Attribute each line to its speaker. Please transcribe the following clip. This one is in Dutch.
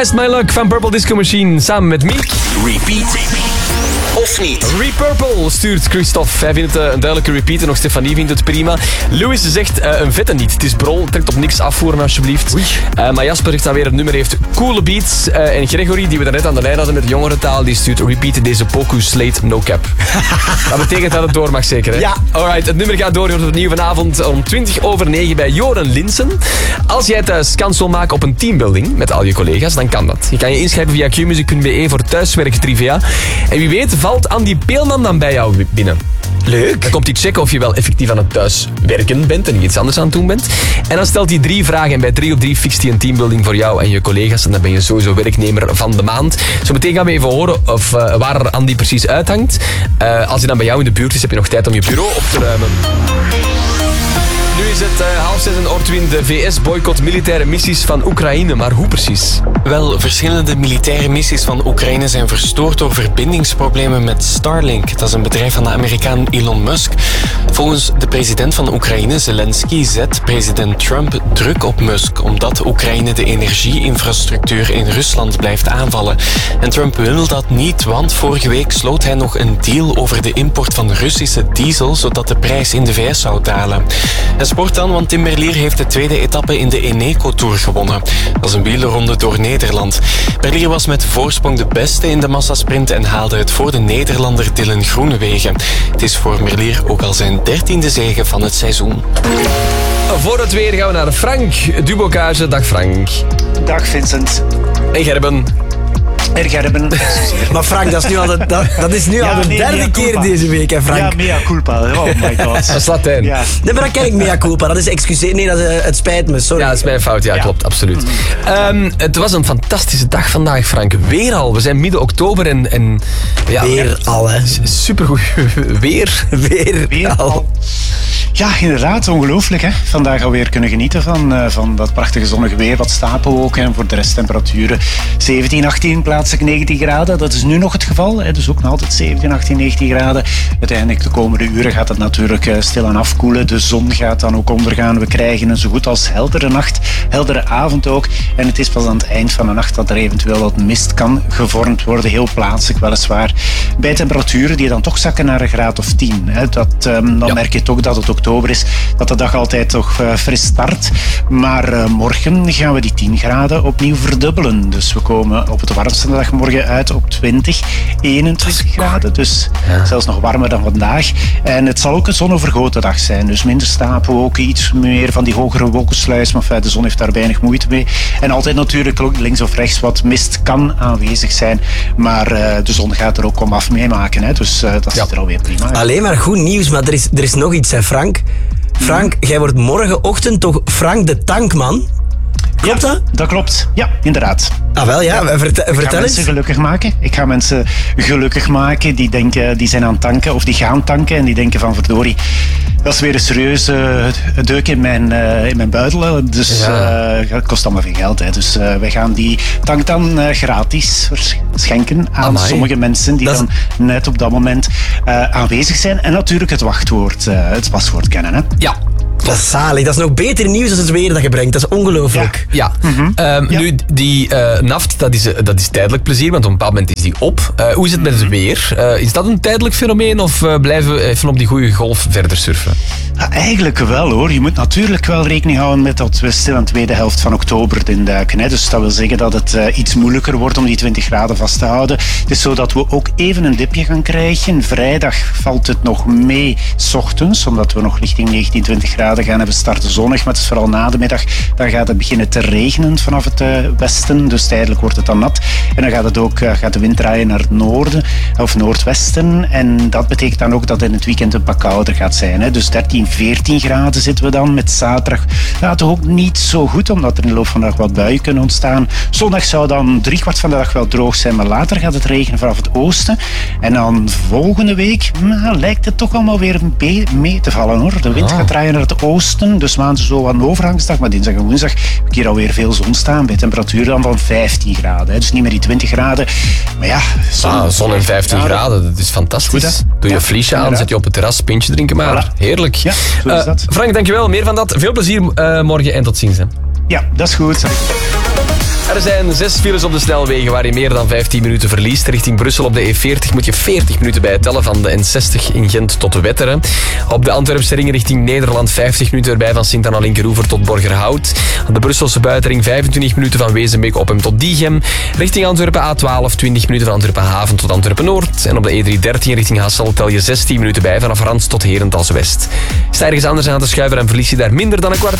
Speaker 1: Test My Luck van Purple Disco Machine samen met Meek.
Speaker 2: Repeat. Of niet?
Speaker 1: Repurple stuurt Christophe. Hij vindt het een duidelijke repeat en ook Stefanie vindt het prima. Louis zegt een vette niet. Het is brol, trekt op niks afvoeren alsjeblieft. Maar Jasper zegt dan weer het nummer heeft coole beats. En Gregory, die we daarnet aan de lijn hadden met jongerentaal, die stuurt repeat deze Poku Slate No Cap. Dat betekent dat het door mag zeker, hè?
Speaker 3: Ja.
Speaker 1: Alright, het nummer gaat door. Je hoort het opnieuw vanavond om 9:20 bij Joren Linsen. Als jij thuis kans wil maken op een teambuilding met al je collega's, dan kan dat. Je kan je inschrijven via qmusic.be voor thuiswerktrivia. En wie weet valt Andy Peelman dan bij jou binnen.
Speaker 3: Leuk.
Speaker 1: Dan komt hij checken of je wel effectief aan het thuiswerken bent en niet iets anders aan het doen bent. En dan stelt hij 3 vragen en bij 3 op 3 fixt hij een teambuilding voor jou en je collega's. En dan ben je sowieso werknemer van de maand. Zo meteen gaan we even horen of, waar Andy precies uithangt. Als hij dan bij jou in de buurt is, heb je nog tijd om je bureau op te ruimen. Nu is het 5:30 en Ortwin. De VS boycott militaire missies van Oekraïne. Maar hoe precies?
Speaker 4: Wel, verschillende militaire missies van Oekraïne zijn verstoord door verbindingsproblemen met Starlink. Dat is een bedrijf van de Amerikaan Elon Musk. Volgens de president van Oekraïne, Zelensky, zet president Trump druk op Musk, omdat Oekraïne de energieinfrastructuur in Rusland blijft aanvallen. En Trump wil dat niet, want vorige week sloot hij nog een deal over de import van Russische diesel, zodat de prijs in de VS zou dalen. En sport dan, want Tim Merlier heeft de tweede etappe in de Eneco Tour gewonnen. Dat is een wielerronde door Nederland. Merlier was met voorsprong de beste in de massasprint en haalde het voor de Nederlander Dylan Groenewegen. Het is voor Merlier ook al zijn 13e zege van het seizoen.
Speaker 1: Voor het weer gaan we naar Frank Dubocage. Dag Frank.
Speaker 5: Dag Vincent.
Speaker 1: En Gerben.
Speaker 5: Gerben.
Speaker 3: Maar Frank, dat is nu al de derde keer deze week, hè Frank?
Speaker 5: Ja, mea culpa. Oh my god.
Speaker 1: Dat is Latijn.
Speaker 5: Ja.
Speaker 3: Nee, maar dat ken ik mea culpa. Dat is excuseer. Nee, het spijt me, sorry.
Speaker 1: Ja, dat is mijn fout. Ja, klopt. Absoluut. Het was een fantastische dag vandaag, Frank. Weer al. We zijn midden oktober en ja,
Speaker 3: Weer al, hè.
Speaker 1: Supergoed weer.
Speaker 5: Weer al. Ja, inderdaad. Ongelooflijk, hè. Vandaag alweer kunnen genieten van dat prachtige zonnige weer. Wat stapelwolken en voor de rest temperaturen 17, 18, plaatselijk 19 graden. Dat is nu nog het geval, hè. Dus ook nog altijd 17, 18, 19 graden. Uiteindelijk de komende uren gaat het natuurlijk stilaan afkoelen. De zon gaat dan ook ondergaan. We krijgen een zo goed als heldere nacht, heldere avond ook. En het is pas aan het eind van de nacht dat er eventueel wat mist kan gevormd worden. Heel plaatselijk weliswaar. Bij temperaturen die dan toch zakken naar een graad of 10. Hè. Dan merk je toch dat het oktober is, dat de dag altijd toch fris start. Maar morgen gaan we die 10 graden opnieuw verdubbelen. Dus we komen op het warmste dag morgen uit op 20, 21 graden. Dus zelfs nog warmer dan vandaag. En het zal ook een zonovergoten dag zijn. Dus minder stapelwolken, iets meer van die hogere wolkensluis. Maar de zon heeft daar weinig moeite mee. En altijd natuurlijk links of rechts wat mist kan aanwezig zijn. Maar de zon gaat er ook om af meemaken. Hè. Dus dat ziet er alweer prima uit.
Speaker 3: Alleen maar goed nieuws, maar er is nog iets, hè Frank. Frank, jij wordt morgenochtend toch Frank de Tankman? Klopt dat?
Speaker 5: Dat klopt. Ja, inderdaad.
Speaker 3: Ah wel, ja. Vertel eens.
Speaker 5: Ik ga mensen gelukkig maken. Ik ga mensen gelukkig maken die denken, die zijn aan het tanken of die gaan tanken en die denken van verdorie, dat is weer een serieuze deuk in mijn buidel. Dus het kost allemaal veel geld. Hè. Dus wij gaan die tank dan gratis schenken aan sommige mensen die dan net op dat moment aanwezig zijn. En natuurlijk het wachtwoord, het paswoord kennen. Hè.
Speaker 1: Ja.
Speaker 3: Dat is zalig. Dat is nog beter nieuws dan het weer dat je brengt. Dat is ongelooflijk.
Speaker 1: Ja. Nu, die naft, dat is tijdelijk plezier, want op een bepaald moment is die op. Hoe is het met het weer? Is dat een tijdelijk fenomeen of blijven we even op die goede golf verder surfen?
Speaker 5: Ja, eigenlijk wel hoor. Je moet natuurlijk wel rekening houden met dat we stil aan de tweede helft van oktober induiken. Hè. Dus dat wil zeggen dat het iets moeilijker wordt om die 20 graden vast te houden. Het is zo dat we ook even een dipje gaan krijgen. Vrijdag valt het nog mee 's ochtends, omdat we nog richting 19, 20 graden gaan hebben starten zonnig. Maar het is vooral na de middag, dan gaat het beginnen te regenen vanaf het westen. Dus tijdelijk wordt het dan nat. En dan gaat de wind draaien naar het noorden of noordwesten. En dat betekent dan ook dat in het weekend een pak kouder gaat zijn. Hè. Dus 13, 14 graden zitten we dan. Met zaterdag gaat het ook niet zo goed, omdat er in de loop van de dag wat buien kunnen ontstaan. Zondag zou dan 3/4 van de dag wel droog zijn, maar later gaat het regenen vanaf het oosten. En dan volgende week lijkt het toch allemaal weer mee te vallen hoor. De wind gaat draaien naar het oosten, dus maandag zo een overgangsdag, maar dinsdag en woensdag heb ik hier alweer veel zon staan, bij temperatuur dan van 15 graden. Hè. Dus niet meer die 20 graden. Maar ja,
Speaker 1: zon en 15 graden, dat is fantastisch.
Speaker 5: Goed,
Speaker 1: doe je vliesje aan, zet je op het terras, pintje drinken maar.
Speaker 5: Voilà.
Speaker 1: Heerlijk.
Speaker 5: Ja, zo is dat.
Speaker 1: Frank, dankjewel. Meer van dat. Veel plezier morgen en tot ziens. Hè.
Speaker 5: Ja, dat is goed.
Speaker 1: Er zijn 6 files op de snelwegen waar je meer dan 15 minuten verliest. Richting Brussel op de E40 moet je 40 minuten bijtellen van de N60 in Gent tot Wetteren. Op de Antwerpse ring richting Nederland 50 minuten erbij van Sint-Anna-Linkeroever tot Borgerhout. Op de Brusselse buitenring 25 minuten van Wezenbeek-Oppem tot Diegem. Richting Antwerpen A12 20 minuten van Antwerpen-Haven tot Antwerpen-Noord. En op de E313 richting Hassel tel je 16 minuten bij vanaf Rans tot Herentals-West. Sta ergens anders aan te schuiven en verlies je daar minder dan een kwartier.